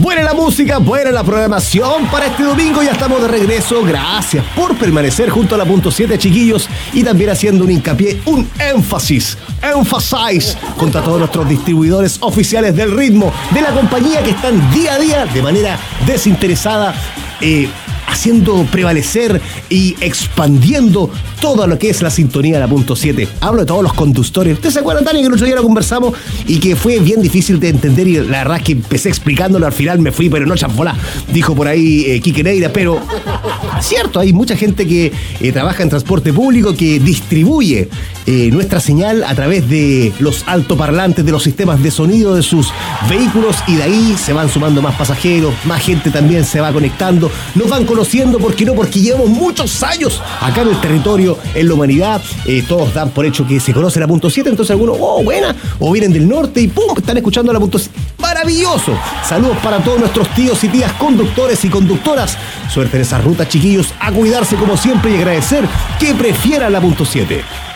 Buena la música, buena la programación para este domingo. Ya estamos de regreso. Gracias por permanecer junto a la punto 7, chiquillos. Y también haciendo un hincapié, un énfasis contra todos nuestros distribuidores oficiales del ritmo, de la compañía que están día a día de manera desinteresada, haciendo prevalecer y expandiendo todo lo que es la sintonía de la punto 7. Hablo de todos los conductores. ¿Ustedes se acuerdan, Tania, que el otro día lo conversamos y que fue bien difícil de entender? Y la verdad es que empecé explicándolo, al final me fui, pero no chambolá, dijo por ahí Quique Neira. Pero es cierto, hay mucha gente que trabaja en transporte público, que distribuye nuestra señal a través de los altoparlantes, de los sistemas de sonido de sus vehículos, y de ahí se van sumando más pasajeros, más gente también se va conectando, nos van conociendo, ¿por qué no? Porque llevamos muchos años acá en el territorio, en la humanidad. Todos dan por hecho que se conoce la punto 7, entonces algunos, buena, o vienen del norte y ¡pum!, están escuchando la punto 7. ¡Maravilloso! Saludos para todos nuestros tíos y tías conductores y conductoras. Suerte en esas rutas, chiquillos, a cuidarse como siempre y agradecer que prefieran la punto 7.